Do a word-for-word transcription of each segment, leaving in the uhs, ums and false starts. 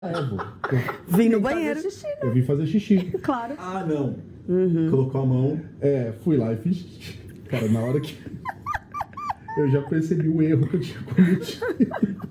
levo. Vim no banheiro. Xixi, né? Eu vim fazer xixi. Claro. Ah, não. Uhum. Colocou a mão. É, fui lá e fiz xixi. Cara, na hora que eu já percebi o erro que eu tinha cometido.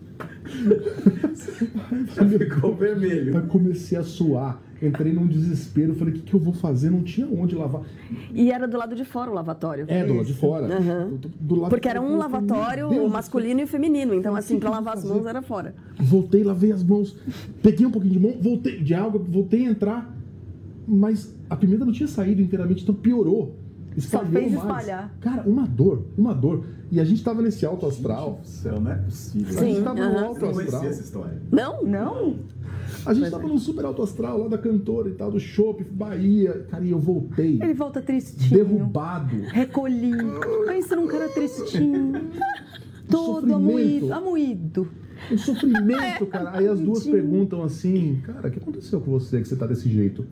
Já ficou vermelho. Eu comecei a suar, entrei num desespero, falei, o que, que eu vou fazer? Não tinha onde lavar. E era do lado de fora o lavatório. É, do lado de fora. Uhum. Do, do lado Porque de era fora, um eu falei, lavatório "Meu Deus, masculino e feminino. Então, assim, que pra que eu lavar vou as fazer?" mãos era fora. Voltei, lavei as mãos, peguei um pouquinho de mão, voltei de água, voltei a entrar, mas a pimenta não tinha saído inteiramente, então piorou. Espalhou Só fez mais. espalhar. Cara, uma dor, uma dor. E a gente tava nesse alto astral. Gente do céu, não é possível. A gente Sim, tava no aham. alto Eu não astral. conhecia essa história. Não? Não. A gente tava num super alto astral lá da cantora e tal, do Chopp, Bahia. Cara, e eu voltei. Ele volta tristinho. Derrubado. Recolhido. Pensa num cara tristinho. Todo sofrimento. amoído. Amoído. Um sofrimento, cara. Aí as duas Bonitinho. perguntam assim, cara, o que aconteceu com você que você tá desse jeito?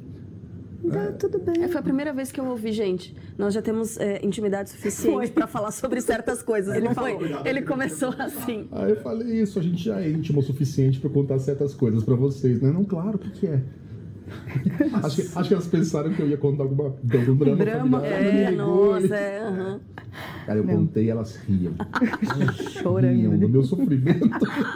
Tá tudo bem. É, foi a primeira vez que eu ouvi, gente. Nós já temos é, intimidade suficiente pra falar sobre certas coisas. Ele, foi, ele começou assim. Aí eu falei isso, a gente já é íntimo o suficiente pra contar certas coisas pra vocês, né? Não, claro, o que que é? acho, que, acho que elas pensaram que eu ia contar alguma, algum drama, Drama, familiar. é, me ligou, nossa, ele- é, aham. Cara, eu contei e elas riam. Chorando. Riam do meu sofrimento.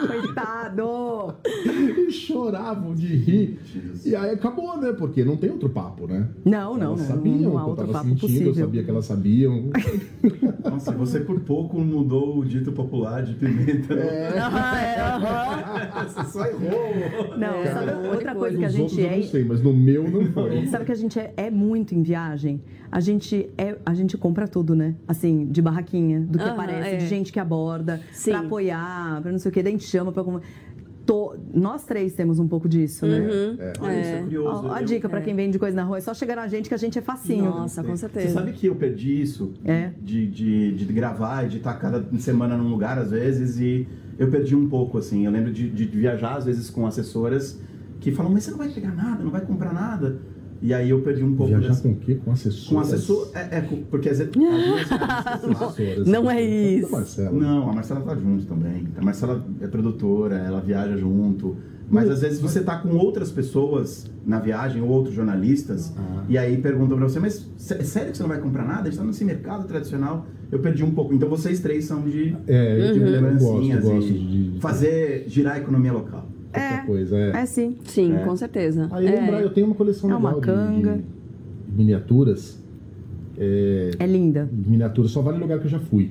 Coitado! E choravam de rir. E aí acabou, né? Porque não tem outro papo, né? Não, não, Elas não. sabiam Não há o que eu outro tava papo sentindo, possível. eu sabia que elas sabiam. Nossa, você por pouco mudou o dito popular de pimenta. É. Aham, é, aham. Você só errou. Não, Cara, sabe outra coisa que a Nos gente outros eu é. não sei, mas no meu não foi. Sabe que a gente é, é muito em viagem? A gente, é, a gente compra tudo, né? Assim, de barraquinha, do que Aham, aparece, é. de gente que aborda, Sim. pra apoiar, pra não sei o que, daí a gente chama pra... Tô, nós três temos um pouco disso, né? É. Olha, isso é curioso. Ó, a Eu- dica pra quem vende coisa na rua, é só chegar na gente que a gente é facinho. Nossa, com certeza. Você sabe que eu perdi isso? É. De, de, de gravar e de estar cada semana num lugar, às vezes, e eu perdi um pouco, assim. Eu lembro de, de viajar, às vezes, com assessoras que falam, mas você não vai pegar nada, não vai comprar nada. E aí eu perdi um pouco Viajar dessa- com o quê? Com assessor? Com assessor, é, é, com- porque às vezes... às vezes assessoras- Não é isso. Marcela. Não, a Marcela tá junto também. A Marcela é produtora, ela viaja junto. Mas às vezes você tá com outras pessoas na viagem, ou outros jornalistas, Ah. e aí perguntam pra você, mas sé- é sério que você não vai comprar nada? A gente tá nesse mercado tradicional. Eu perdi um pouco. Então vocês três são de É, eu, eu gosto, eu lembrancinhas gosto e de fazer girar a economia local. qualquer coisa. É. É sim. Sim, É. com certeza. Aí É. lembrar, eu tenho uma coleção É uma legal de- canga. de, miniaturas. É, É linda. miniaturas, só vale lugar que eu já fui.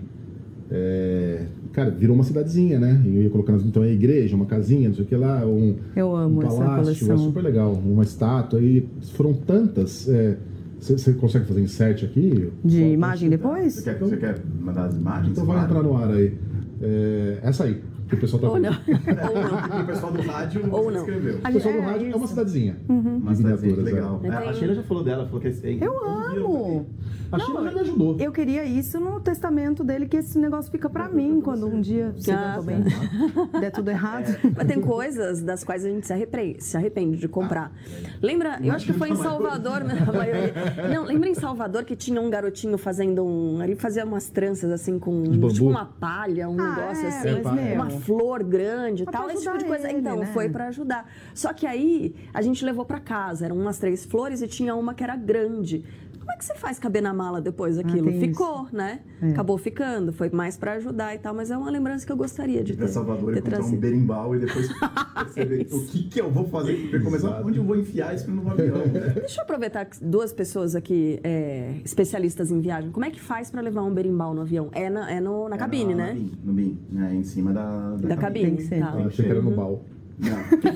É, cara, virou uma cidadezinha, né? Eu ia colocando, então, a igreja, uma casinha, não sei o que lá, um, Eu amo um essa palácio, é coleção. super legal. Uma estátua, aí foram tantas. Você consegue fazer insert aqui? De Só- imagem Você depois? quer, você quer mandar as imagens? Então vai entrar no ar aí. É, essa aí, que o pessoal tá Ou vendo. não. Ou não, porque o pessoal do rádio Ou você não. escreveu. O pessoal do É, rádio é uma isso. cidadezinha. Uma de cidadezinha, miniaturas, legal. é. É, a Sheila já falou dela, falou que é Eu amo. A Sheila já me ajudou. Eu queria isso no testamento dele, que esse negócio fica pra mim quando um dia, se Ah, der, bem, der tudo errado. Mas tem coisas das quais a gente se arrepende, se arrepende de comprar. Ah, Lembra? Eu acho que foi em Salvador, né, a maioria. Não, lembra em Salvador que tinha um garotinho fazendo um. Ele fazia umas tranças assim com bambu? tipo uma palha, um Ah, negócio é, assim, mas, meu, uma flor grande e Pra tal, esse tipo de ajudar coisa. ele, Então, né? foi pra ajudar. Só que aí a gente levou pra casa, eram umas três flores e tinha uma que era grande. Como é que você faz caber na mala depois aquilo? tem Ficou, né? É. Acabou ficando, foi mais pra ajudar e tal, mas é uma lembrança que eu gostaria de Ir pra ter, Salvador e ter comprar um trazido. berimbau e depois perceber o que, que eu vou fazer, pra começar Exato. onde eu vou enfiar isso no avião. Né? Deixa eu aproveitar que duas pessoas aqui, é, especialistas em viagem. Como é que faz pra levar um berimbau no avião? É na, é no, na É cabine, no- né? No BIM, no BIM, né? Em cima da, Da cabine. Tem que ser. Tá. Ah, achei que era no bal. Não.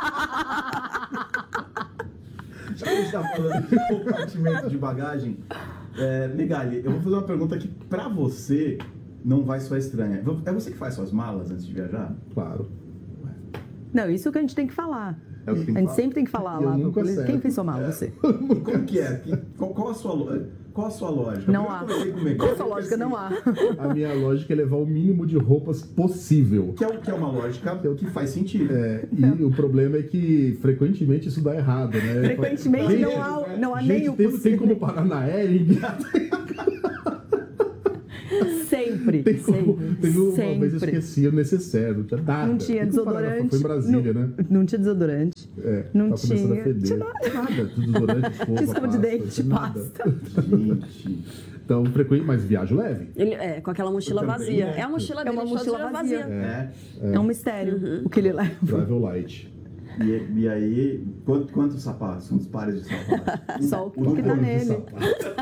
Já que a gente tá falando de compartimento de bagagem, é, Megali, eu vou fazer uma pergunta que pra você não vai soar estranha. É você que faz suas malas antes de viajar? Claro. Não, isso que a gente tem que falar. É o que tem A que gente falar. sempre tem que falar Eu lá. nunca pro- acerto. Quem fez sua mala? Você. Como que é? Que- Qual, qual a sua, lo- qual a sua lógica? Não Primeiro há. que eu falei com o Megali, Qual a sua lógica? assim, Não há. A minha lógica é levar o mínimo de roupas possível. Que é, o- que é uma lógica que faz sentido. É, e o problema é que frequentemente isso dá errado, né? Frequentemente Gente, não há, não há gente, nem o tem, tem possível. como parar na aérea e enviar. Sempre. Tem como, sempre. teve uma sempre. vez eu esqueci o necessário, não tinha nada. Não tinha desodorante. Foi em Brasília, não, né? Não tinha desodorante. É, não tava começando tinha. a feder. Tinha nada. Nada. Desodorante, escova, Tinha escova de pasta, dente, nada. pasta. Gente. Então, frequente, mas viagem leve. Ele, é, com aquela mochila Eu também, vazia. né? É a mochila É dele, uma toda mochila vazia. É. É, um mistério o que ele leva. Travel light. E, e aí, quanto, quantos sapatos? Quantos pares de sapatos? Só o Um que tá par de nele. sapato.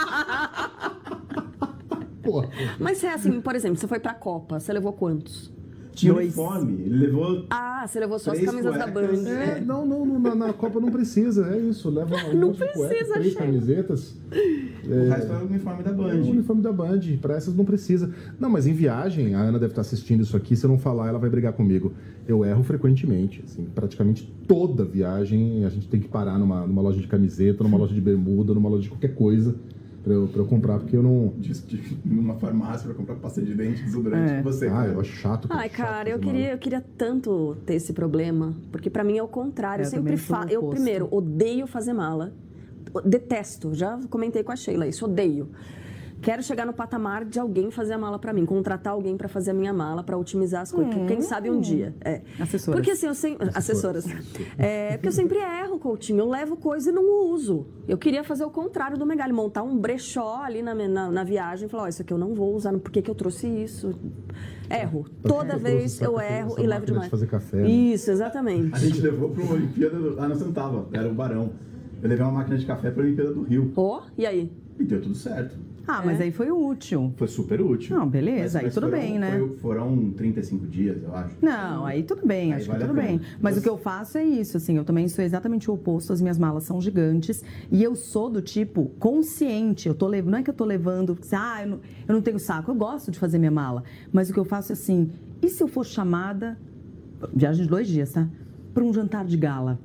Porra. Mas é assim, por exemplo, você foi pra Copa, você levou quantos? Tinha Dois. uniforme. Ele levou... Ah, você levou só as Três camisas da cuecas. Band. É, não, não, não, na, na Copa não precisa, é isso. Leva um Não monte de cueca, precisa, três Sheila. camisetas. O resto é o uniforme da É o Band. uniforme da Band, pra essas não precisa. Não, mas em viagem, a Ana deve estar assistindo isso aqui, se eu não falar, ela vai brigar comigo. Eu erro frequentemente, assim, praticamente toda viagem a gente tem que parar numa, numa loja de camiseta, numa loja de bermuda, numa loja de qualquer coisa pra eu, pra eu comprar, porque eu não... De, de, numa farmácia pra comprar pasta de dente, desodorante. É. Você, Ah, cara. eu acho chato. Ai, chato cara, eu fazer queria, mala. eu queria tanto ter esse problema, porque pra mim é o contrário. É, Eu eu sempre também sou o falo. Eu, oposto. primeiro, odeio fazer mala. Detesto. Já comentei com a Sheila isso, odeio. Quero chegar no patamar de alguém fazer a mala pra mim, contratar alguém pra fazer a minha mala, pra otimizar as coisas. Quem sabe um dia. É. Assessoras. Porque assim, eu sempre. Assessoras. É, porque eu sempre erro, Coutinho. Eu levo coisa e não uso. Eu queria fazer o contrário do Megali, montar um brechó ali na, na, na viagem e falar: ó, isso aqui eu não vou usar, por que, que eu trouxe isso? Erro. Toda Eu vez trouxe eu essa- erro essa e levo máquina de demais. fazer café, né? Isso, exatamente. A gente levou pra uma Olimpíada... Do... Ah, não, você não tava. Era o Barão. Eu levei uma máquina de café pra Olimpíada do Rio. Ó, e aí? E deu tudo certo. Ah, mas aí foi útil. Foi super útil. Não, beleza, Mas- aí mas tudo foram- bem, né? foi- foram trinta e cinco dias, eu acho. Não, aí tudo bem, Aí acho vale que a tudo pena. bem. Mas Você- o que eu faço é isso, assim, eu também sou exatamente o oposto, as minhas malas são gigantes e eu sou do tipo consciente, eu tô levando, não é que eu tô levando, ah, eu não, eu não tenho saco, eu gosto de fazer minha mala, mas o que eu faço é assim, e se eu for chamada, viagem de dois dias, tá? Para um jantar de gala?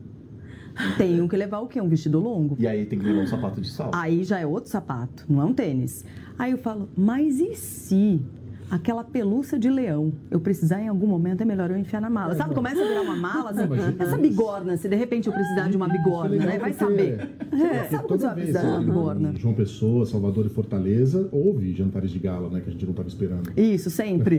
Tenho que levar o quê? Um vestido longo? E aí tem que levar um sapato de salto. Aí já é outro sapato, não é um tênis. Aí eu falo, mas e se aquela pelúcia de leão eu precisar em algum momento, é melhor eu enfiar na mala. Sabe, começa a virar uma mala, assim, mas- essa bigorna, se de repente eu precisar de uma bigorna, Isso é né? legal Vai porque- saber. porque É, sabe quando você toda vai vez precisar de uma em bigorna? João Pessoa, Salvador e Fortaleza, houve jantares de gala, né? Que a gente não estava esperando. Isso, sempre.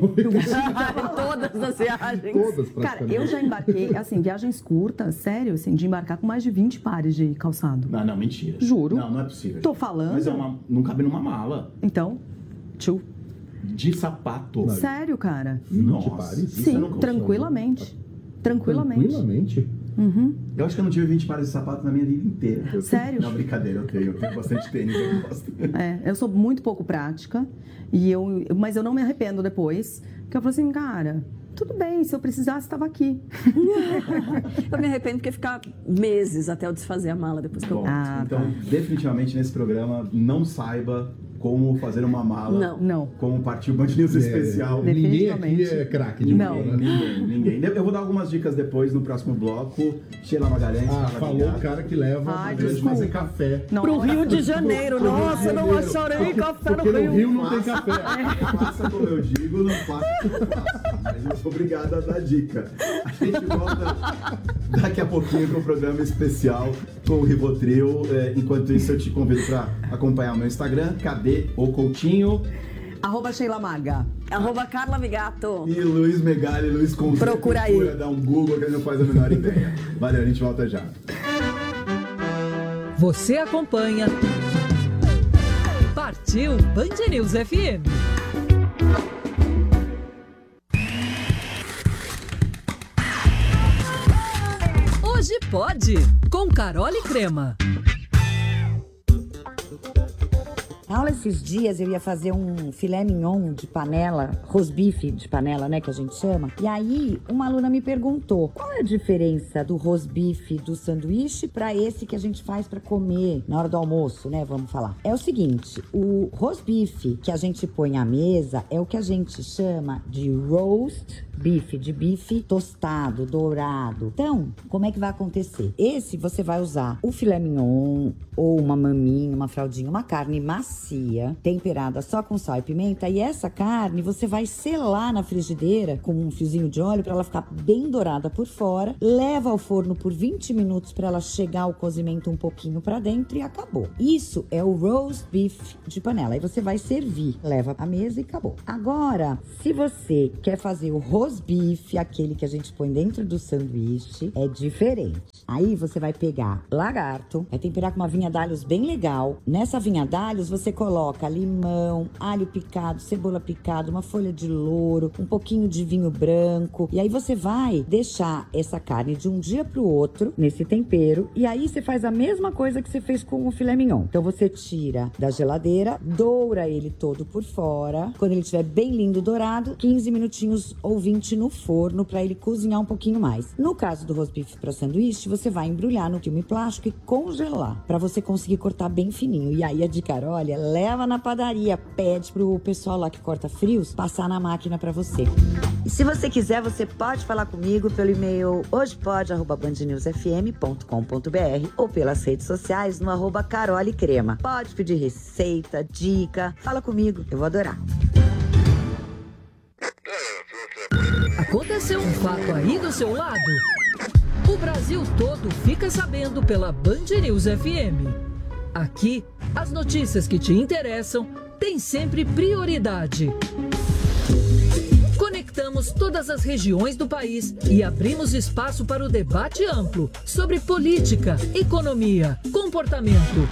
Todas as viagens. Todas, Cara, praticamente. eu já embarquei, assim, viagens curtas, sério, assim, de embarcar com mais de vinte pares de calçado. Não, não, mentira. Juro. Não, não é possível. Tô falando. Mas é uma, não cabe numa mala. Então, tio, De sapato. Não. sério, cara. vinte Nossa. pares? Isso eu Sim, não consigo. tranquilamente. Tranquilamente. Tranquilamente? Eu acho que eu não tive vinte pares de sapato na minha vida inteira. Sério? Não, brincadeira, eu tenho. Eu tenho bastante tênis, eu gosto. É, eu sou muito pouco prática, e eu, mas eu não me arrependo depois. Porque eu falo assim, cara, tudo bem, se eu precisasse, estava aqui. Eu me arrependo porque ficar meses até eu desfazer a mala depois que eu. Bom, Ah, então, definitivamente nesse programa, não saiba como fazer uma mala. Não. Não. Como partir o Band News especial. É, ninguém aqui Definitivamente. é craque de Não. mala, né? Ninguém, ninguém. Eu vou dar algumas dicas depois no próximo bloco. Sheila Magalhães, Ah, Carla falou Vingato. o cara que leva Ai, pra desculpa. fazer café. Não, Pro olha, Rio de Janeiro. Pro Rio de Nossa, não Janeiro. acharei café Porque no Rio. no Rio não tem café. Faça como eu digo, não faça como eu faço. Mas eu sou obrigado a dar dica. A gente volta daqui a pouquinho com o programa especial com o Rivotril. É, enquanto isso, eu te convido para acompanhar o meu Instagram, cadê o Coutinho? Arroba Sheila Maga. Arroba Carla Vigato. E Luiz Megali, Luiz com Z, Procura aí. procura, dá um Google que ele não faz a menor ideia. Valeu, a gente volta já. Você acompanha Partiu Band News F M. Hoje pode, com Carol e Crema. Aula esses dias eu ia fazer um filé mignon de panela, rosbife de panela, né, que a gente chama. E aí uma aluna me perguntou, qual é a diferença do rosbife do sanduíche para esse que a gente faz para comer na hora do almoço, né, vamos falar. É o seguinte, o rosbife que a gente põe à mesa é o que a gente chama de roast bife, de bife tostado, dourado. Então, como é que vai acontecer? Esse você vai usar o filé mignon ou uma maminha, uma fraldinha, uma carne macia macia, temperada só com sal e pimenta. E essa carne você vai selar na frigideira com um fiozinho de óleo para ela ficar bem dourada por fora. Leva ao forno por vinte minutos para ela chegar o cozimento um pouquinho para dentro e acabou. Isso é o roast beef de panela. Aí você vai servir, leva à mesa e acabou. Agora, se você quer fazer o roast beef, aquele que a gente põe dentro do sanduíche, é diferente. Aí você vai pegar lagarto, vai temperar com uma vinha d'alhos bem legal. Nessa vinha d'alhos você coloca limão, alho picado, cebola picada, uma folha de louro, um pouquinho de vinho branco. E aí você vai deixar essa carne de um dia pro outro nesse tempero. E aí você faz a mesma coisa que você fez com o filé mignon. Então você tira da geladeira, doura ele todo por fora. Quando ele estiver bem lindo dourado, quinze minutinhos ou vinte no forno para ele cozinhar um pouquinho mais. No caso do roast beef para sanduíche, você vai embrulhar no filme plástico e congelar para você conseguir cortar bem fininho. E aí a dica, olha, leva na padaria, pede pro pessoal lá que corta frios passar na máquina para você. E se você quiser, você pode falar comigo pelo e-mail hojepod arroba band news f m ponto com ponto b r ou pelas redes sociais no arroba Carole Crema. Pode pedir receita, dica, fala comigo, eu vou adorar. Aconteceu um fato aí do seu lado? O Brasil todo fica sabendo pela Band News F M. Aqui, as notícias que te interessam têm sempre prioridade. Conectamos todas as regiões do país e abrimos espaço para o debate amplo sobre política, economia, comportamento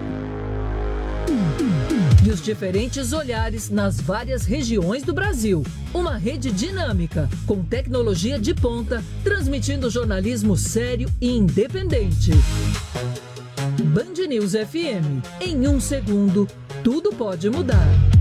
e os diferentes olhares nas várias regiões do Brasil. Uma rede dinâmica, com tecnologia de ponta, transmitindo jornalismo sério e independente. Band News F M. Em um segundo, tudo pode mudar.